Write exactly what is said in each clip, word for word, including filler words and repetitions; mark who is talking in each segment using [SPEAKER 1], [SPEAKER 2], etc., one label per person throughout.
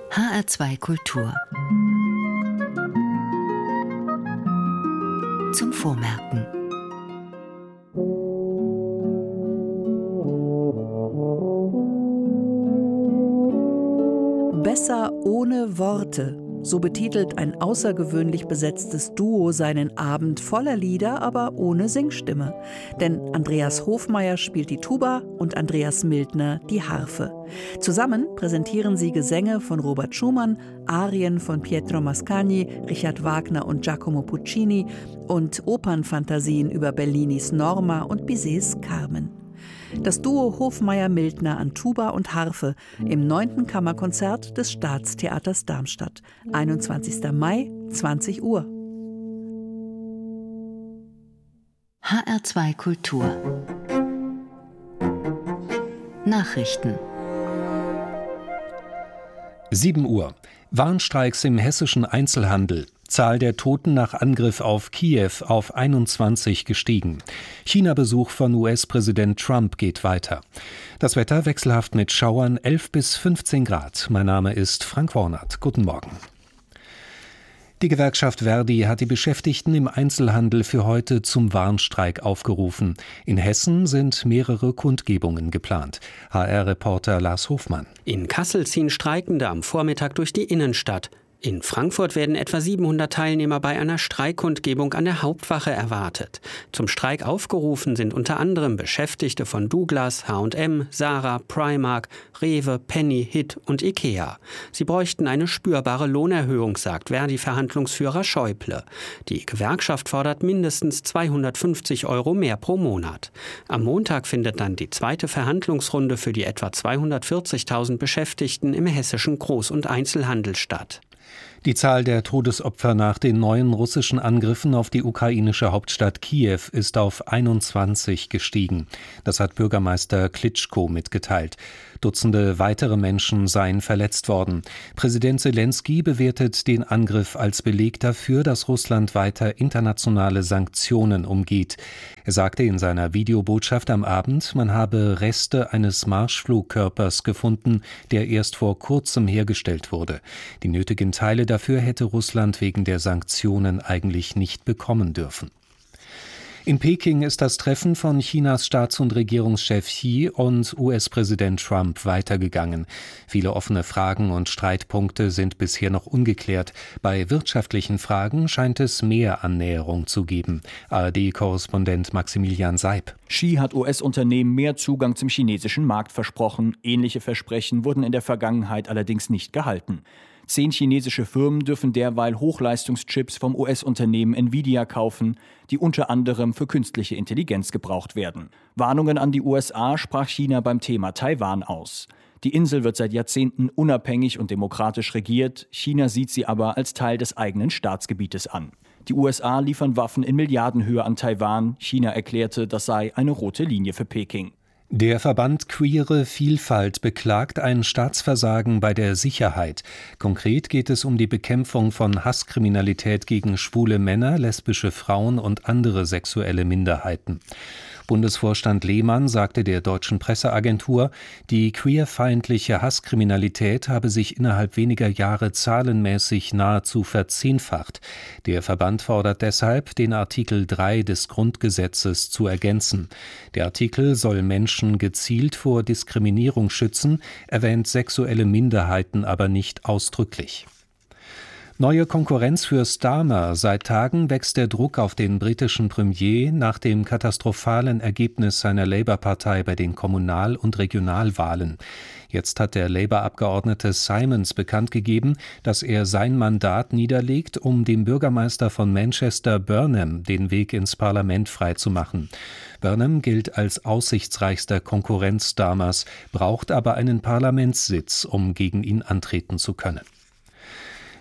[SPEAKER 1] H R zwei Kultur. Zum Vormerken.
[SPEAKER 2] Besser ohne Worte. So betitelt ein außergewöhnlich besetztes Duo seinen Abend voller Lieder, aber ohne Singstimme. Denn Andreas Hofmeier spielt die Tuba und Andreas Mildner die Harfe. Zusammen präsentieren sie Gesänge von Robert Schumann, Arien von Pietro Mascagni, Richard Wagner und Giacomo Puccini und Opernfantasien über Bellinis Norma und Bizets Carmen. Das Duo Hofmeier-Mildner an Tuba und Harfe im neunten Kammerkonzert des Staatstheaters Darmstadt. einundzwanzigster Mai, zwanzig Uhr.
[SPEAKER 1] H R zwei Kultur. Nachrichten.
[SPEAKER 3] sieben Uhr. Warnstreiks im hessischen Einzelhandel. Zahl der Toten nach Angriff auf Kiew auf einundzwanzig gestiegen. China-Besuch von U S-Präsident Trump geht weiter. Das Wetter wechselhaft mit Schauern elf bis fünfzehn Grad. Mein Name ist Frank Wornert. Guten Morgen. Die Gewerkschaft ver.di hat die Beschäftigten im Einzelhandel für heute zum Warnstreik aufgerufen. In Hessen sind mehrere Kundgebungen geplant. H R-Reporter Lars Hofmann.
[SPEAKER 4] In Kassel ziehen Streikende am Vormittag durch die Innenstadt. In Frankfurt werden etwa siebenhundert Teilnehmer bei einer Streikkundgebung an der Hauptwache erwartet. Zum Streik aufgerufen sind unter anderem Beschäftigte von Douglas, H und M, Zara, Primark, Rewe, Penny, Hit und Ikea. Sie bräuchten eine spürbare Lohnerhöhung, sagt ver.di-Verhandlungsführer Schäuble. Die Gewerkschaft fordert mindestens zweihundertfünfzig Euro mehr pro Monat. Am Montag findet dann die zweite Verhandlungsrunde für die etwa zweihundertvierzigtausend Beschäftigten im hessischen Groß- und Einzelhandel statt.
[SPEAKER 3] Die Zahl der Todesopfer nach den neuen russischen Angriffen auf die ukrainische Hauptstadt Kiew ist auf einundzwanzig gestiegen. Das hat Bürgermeister Klitschko mitgeteilt. Dutzende weitere Menschen seien verletzt worden. Präsident Selenskyj bewertet den Angriff als Beleg dafür, dass Russland weiter internationale Sanktionen umgeht. Er sagte in seiner Videobotschaft am Abend, man habe Reste eines Marschflugkörpers gefunden, der erst vor kurzem hergestellt wurde. Die nötigen Teile dafür hätte Russland wegen der Sanktionen eigentlich nicht bekommen dürfen. In Peking ist das Treffen von Chinas Staats- und Regierungschef Xi und U S-Präsident Trump weitergegangen. Viele offene Fragen und Streitpunkte sind bisher noch ungeklärt. Bei wirtschaftlichen Fragen scheint es mehr Annäherung zu geben. A R D-Korrespondent Maximilian Seib.
[SPEAKER 5] Xi hat U S-Unternehmen mehr Zugang zum chinesischen Markt versprochen. Ähnliche Versprechen wurden in der Vergangenheit allerdings nicht gehalten. Zehn chinesische Firmen dürfen derweil Hochleistungschips vom U S-Unternehmen Nvidia kaufen, die unter anderem für künstliche Intelligenz gebraucht werden. Warnungen an die U S A sprach China beim Thema Taiwan aus. Die Insel wird seit Jahrzehnten unabhängig und demokratisch regiert. China sieht sie aber als Teil des eigenen Staatsgebietes an. Die U S A liefern Waffen in Milliardenhöhe an Taiwan. China erklärte, das sei eine rote Linie für Peking.
[SPEAKER 3] Der Verband Queere Vielfalt beklagt ein Staatsversagen bei der Sicherheit. Konkret geht es um die Bekämpfung von Hasskriminalität gegen schwule Männer, lesbische Frauen und andere sexuelle Minderheiten. Bundesvorstand Lehmann sagte der deutschen Presseagentur, die queerfeindliche Hasskriminalität habe sich innerhalb weniger Jahre zahlenmäßig nahezu verzehnfacht. Der Verband fordert deshalb, den Artikel drei des Grundgesetzes zu ergänzen. Der Artikel soll Menschen gezielt vor Diskriminierung schützen, erwähnt sexuelle Minderheiten aber nicht ausdrücklich. Neue Konkurrenz für Starmer. Seit Tagen wächst der Druck auf den britischen Premier nach dem katastrophalen Ergebnis seiner Labour-Partei bei den Kommunal- und Regionalwahlen. Jetzt hat der Labour-Abgeordnete Simons bekannt gegeben, dass er sein Mandat niederlegt, um dem Bürgermeister von Manchester Burnham den Weg ins Parlament freizumachen. Burnham gilt als aussichtsreichster Konkurrent Starmers, braucht aber einen Parlamentssitz, um gegen ihn antreten zu können.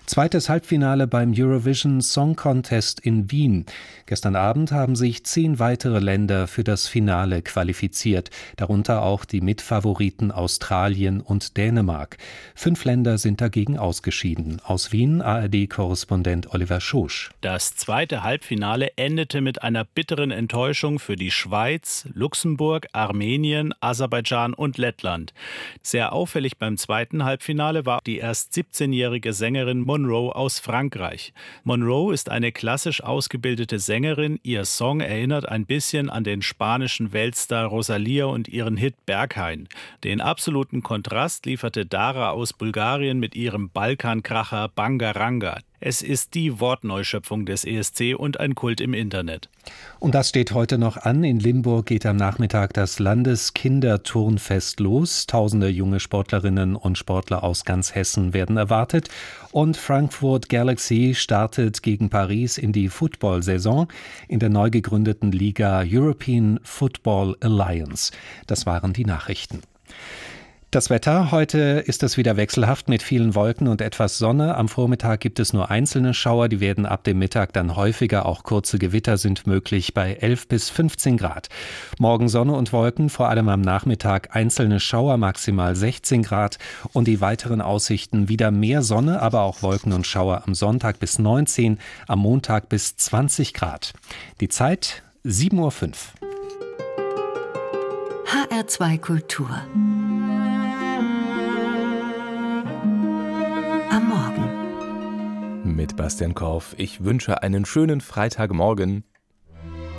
[SPEAKER 3] Zweites Halbfinale beim Eurovision Song Contest in Wien. Gestern Abend haben sich zehn weitere Länder für das Finale qualifiziert, darunter auch die Mitfavoriten Australien und Dänemark. Fünf Länder sind dagegen ausgeschieden. Aus Wien A R D-Korrespondent Oliver Schosch.
[SPEAKER 6] Das zweite Halbfinale endete mit einer bitteren Enttäuschung für die Schweiz, Luxemburg, Armenien, Aserbaidschan und Lettland. Sehr auffällig beim zweiten Halbfinale war die erst siebzehnjährige Sängerin Monroe aus Frankreich. Monroe ist eine klassisch ausgebildete Sängerin. Ihr Song erinnert ein bisschen an den spanischen Weltstar Rosalía und ihren Hit Berghain. Den absoluten Kontrast lieferte Dara aus Bulgarien mit ihrem Balkankracher Bangaranga. Es ist die Wortneuschöpfung des E S C und ein Kult im Internet.
[SPEAKER 3] Und das steht heute noch an. In Limburg geht am Nachmittag das Landeskinderturnfest los. Tausende junge Sportlerinnen und Sportler aus ganz Hessen werden erwartet. Und Frankfurt Galaxy startet gegen Paris in die Football-Saison in der neu gegründeten Liga European Football Alliance. Das waren die Nachrichten. Das Wetter, heute ist es wieder wechselhaft mit vielen Wolken und etwas Sonne. Am Vormittag gibt es nur einzelne Schauer, die werden ab dem Mittag dann häufiger. Auch kurze Gewitter sind möglich bei elf bis fünfzehn Grad. Morgen Sonne und Wolken, vor allem am Nachmittag einzelne Schauer, maximal sechzehn Grad. Und die weiteren Aussichten wieder mehr Sonne, aber auch Wolken und Schauer am Sonntag bis neunzehn, am Montag bis zwanzig Grad. Die Zeit sieben Uhr fünf.
[SPEAKER 1] H R zwei Kultur. Am Morgen.
[SPEAKER 7] Mit Bastian Korf. Ich wünsche einen schönen Freitagmorgen.